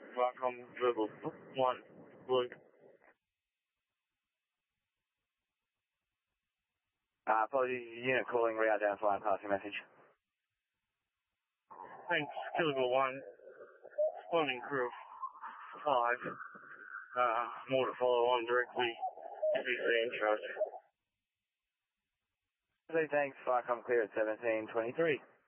Viacom Verbal 1, Blue. Apologies, unit calling, route down, flying passing message. Thanks, Killer 1. Responding crew of 5. More to follow on directly to the intro. Thanks, Viacom clear at 1723.